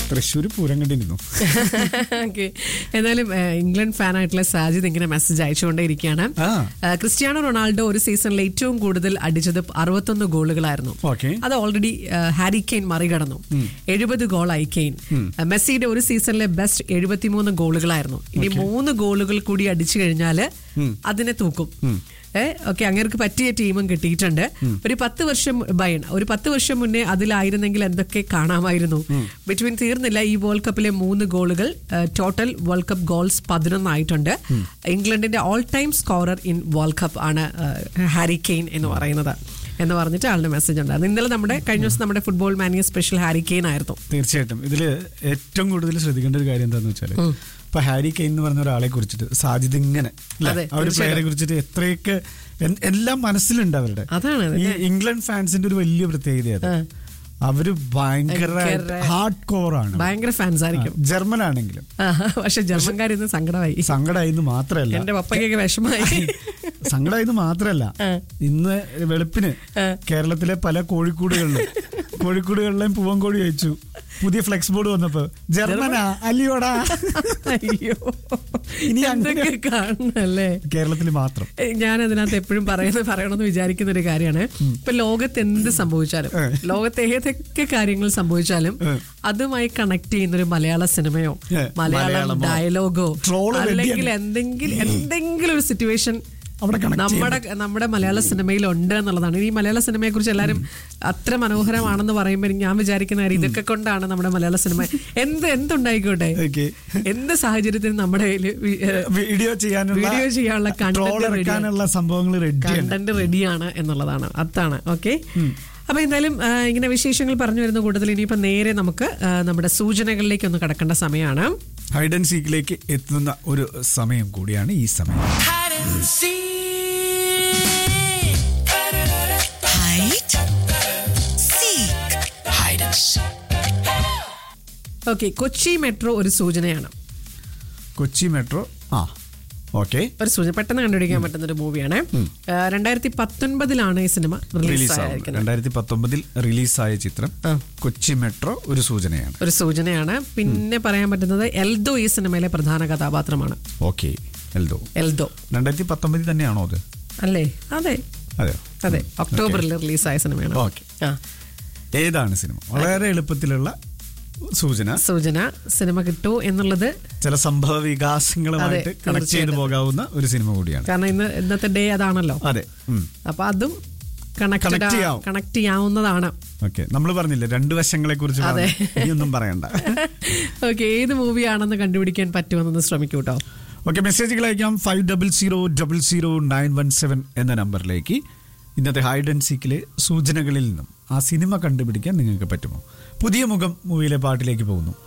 തൃശ്ശൂർ പൂരം കണ്ടിരുന്നു. എന്നാലും ഇംഗ്ലണ്ട് ഫാനായിട്ടുള്ള സാജിദ് ഇങ്ങനെ മെസ്സേജ് അയച്ചുകൊണ്ടേയിരിക്കുകയാണ്. ക്രിസ്ത്യാനോ റൊണാൾഡോ ഒരു സീസണിൽ ഏറ്റവും കൂടുതൽ അടിച്ചത് 61 ഗോളുകളായിരുന്നു. അത് ഓൾറെഡി ഹാരി കെയ്ൻ മറികടന്നു. 70 ഗോളായി കെയ്ൻ. മെസ്സിയുടെ ഒരു സീസണിലെ ബെസ്റ്റ് 73 ഗോളുകളായിരുന്നു. ഇനി 3 ഗോളുകൾ കൂടി അടിച്ചു കഴിഞ്ഞാൽ അതിനെ തൂക്കും. ഓക്കെ, അങ്ങേർക്ക് പറ്റിയ ടീമും കിട്ടിയിട്ടുണ്ട്. ഒരു 10 വർഷം മുന്നേ അതിലായിരുന്നെങ്കിൽ എന്തൊക്കെ കാണാമായിരുന്നു. ബിറ്റ്വീൻ തീർന്നില്ല. ഈ വേൾഡ് കപ്പിലെ 3 ഗോളുകൾ ടോട്ടൽ വേൾഡ് കപ്പ് ഗോൾസ് 11 ആയിട്ടുണ്ട്. ഇംഗ്ലണ്ടിന്റെ all time scorer in world cup ആണ് ഹാരി കെയ്ൻ എന്ന് പറയുന്നത് എന്ന് പറഞ്ഞിട്ട് ആളുടെ മെസ്സേജ് ഉണ്ട്. ഇന്നലെ കഴിഞ്ഞ ദിവസം നമ്മുടെ ഫുട്ബോൾ മാനിയ സ്പെഷ്യൽ ഹാരി കെയ്ൻ ആയിരുന്നു. തീർച്ചയായിട്ടും ഇതില് ഏറ്റവും കൂടുതൽ ശ്രദ്ധിക്കേണ്ട ഒരു കാര്യം എന്താണെന്ന് വെച്ചാൽ, ഇപ്പൊ ഹാരി കെയ്ൻ എന്ന് പറഞ്ഞ ഒരാളെ കുറിച്ചിട്ട് സാജിദ് ഇങ്ങനെ ആ ഒരു പ്ലെയറെ കുറിച്ചിട്ട് എത്രയൊക്കെ എല്ലാം മനസ്സിലുണ്ട് അവരുടെ. ഈ ഇംഗ്ലണ്ട് ഫാൻസിന്റെ ഒരു വലിയ പ്രത്യേകത അവര് ഭയങ്കര ഹാർഡ് കോർ ആണ്, ഭയങ്കര ഫാൻസ് ആയിരിക്കും. ജർമ്മൻ ആണെങ്കിലും. പക്ഷെ ജർമ്മൻകാരിന്ന് സങ്കടമായിന്ന് മാത്രല്ല, എന്റെ പപ്പയ്ക്കൊക്കെ വിഷമായി. സങ്കടമായിന്ന് മാത്രല്ല, ഇന്ന് വെളുപ്പിന് കേരളത്തിലെ പല കോഴിക്കൂടുകളിലെയും പൂവൻകോഴി വെച്ചു. പുതിയ ഫ്ലെക്സ് ബോർഡ് വന്നപ്പോ ജർമ്മനാ അല്ലയോടാ. അയ്യോ, ഇനി അങ്ങനെ കാണണല്ലേ കേരളത്തിൽ മാത്രം. ഞാൻ അതിനകത്ത് എപ്പോഴും പറയണമെന്ന് വിചാരിക്കുന്ന ഒരു കാര്യമാണ്, ഇപ്പൊ ലോകത്ത് എന്ത് സംഭവിച്ചാലും, ലോകത്ത് ഏതൊക്കെ കാര്യങ്ങൾ സംഭവിച്ചാലും അതുമായി കണക്ട് ചെയ്യുന്ന ഒരു മലയാള സിനിമയോ മലയാളം ഡയലോഗോ അല്ലെങ്കിൽ എന്തെങ്കിലും ഒരു സിറ്റുവേഷൻ നമ്മുടെ മലയാള സിനിമയിൽ ഉണ്ട് എന്നുള്ളതാണ്. ഈ മലയാള സിനിമയെ കുറിച്ച് എല്ലാവരും അത്ര മനോഹരമാണെന്ന് പറയുമ്പോൾ ഞാൻ വിചാരിക്കുന്ന കാര്യം ഇതൊക്കെ കൊണ്ടാണ് നമ്മുടെ മലയാള സിനിമ എന്തുണ്ടായിക്കോട്ടെ, എന്ത് സാഹചര്യത്തിനും നമ്മുടെ വീഡിയോ ചെയ്യാനുള്ള കണ്ടന്റ് റെഡിയാണ് എന്നുള്ളതാണ്. അതാണ്. ഓക്കെ, അപ്പൊ എന്തായാലും ഇങ്ങനെ വിശേഷങ്ങൾ പറഞ്ഞു വരുന്ന കൂട്ടത്തിൽ ഇനിയിപ്പോ നേരെ നമുക്ക് നമ്മുടെ സൂചനകളിലേക്ക് ഒന്ന് കടക്കേണ്ട സമയമാണ്. ഹൈഡ് ആൻഡ് സീക്കിലേക്ക് എത്തുന്ന ഒരു സമയം കൂടിയാണ് ഈ സമയം. ഓക്കെ, കൊച്ചി മെട്രോ ഒരു സൂചനയാണ്. കൊച്ചി മെട്രോ ഓക്കെ, ഒരു സൂചന പെട്ടെന്ന് കണ്ടുപിടിക്കാൻ പറ്റുന്ന ഒരു മൂവിയാണ്. 2019 ഈ സിനിമ റിലീസായിരിക്കുന്നത്. 2019 റിലീസായ ചിത്രം കൊച്ചി മെട്രോ ഒരു സൂചനയാണ്. പിന്നെ പറയാൻ പറ്റുന്നത് എൽദോ ഈ സിനിമയിലെ പ്രധാന കഥാപാത്രമാണ്. ഓക്കെ, എൽദോ 2019 തന്നെയാണോ അത്? അല്ലേ? അതെ, ഒക്ടോബറിൽ റിലീസായ സിനിമയാണ്. ഓക്കെ, ഏതാണ് സിനിമ? വളരെ എളുപ്പത്തിലുള്ള സൂചന സിനിമ കിട്ടൂ എന്നുള്ളത് ചില സംഭവ വികാസങ്ങളുമായിട്ട് കണക്ട് ചെയ്തു പോകാവുന്ന ഒരു സിനിമ കൂടിയാണ്. കാരണം ഇന്നത്തെ ഡേ അതാണല്ലോ. അതെ, അപ്പൊ അതും കണക്ട് ചെയ്യാവുന്നതാണ്. ഓക്കെ, നമ്മൾ പറഞ്ഞില്ലേ 2 വശങ്ങളെ കുറിച്ച്, ഒന്നും പറയണ്ട. ഓക്കെ, ഏത് മൂവിയാണെന്ന് കണ്ടുപിടിക്കാൻ പറ്റുമെന്നൊന്ന് ശ്രമിക്കൂ കേട്ടോ. ഓക്കെ, മെസ്സേജുകൾ അയക്കാം 50000917 എന്ന നമ്പറിലേക്ക്. ഇന്നത്തെ ഹൈഡ് ആൻഡ് സീക്കിലെ സൂചനകളിൽ നിന്നും ആ സിനിമ കണ്ടുപിടിക്കാൻ നിങ്ങൾക്ക് പറ്റുമോ? പുതിയ മുഖം മൂവിയിലെ പാട്ടിലേക്ക് പോകുന്നു.